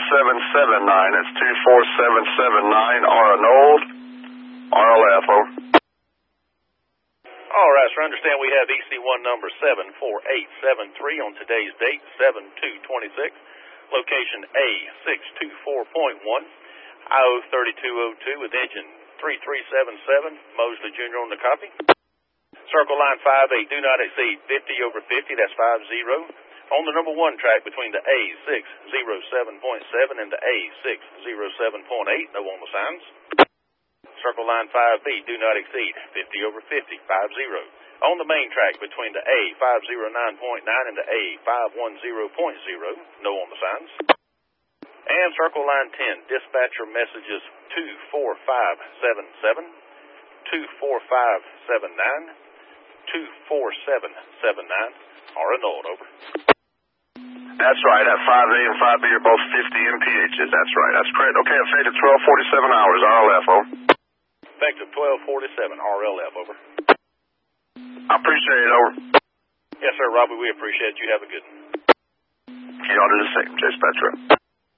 That's 24779, Arnold, RLF, over. All right, sir, understand we have EC1 number 74873 on today's date, 7/2/26, location A624.1, IO3202 with engine 3377, Mosley Jr. on the copy. Circle line 58, do not exceed 50/50, that's 50. On the number 1 track between the A607.7 and the A607.8, no on the signs. Circle line 5B, do not exceed 50/50, 50. On the main track between the A509.9 and the A510.0, no on the signs. And circle line 10, dispatcher messages 24577, 24579, 24779 are annulled, over. That's right, that 5A and 5B are both 50 MPHs, that's right, that's correct. Okay, effective 1247 hours, RLF, over. Effective 1247, RLF, over. I appreciate it, over. Yes, sir, Robbie, we appreciate it. You have a good one. Y'all do the same, dispatcher.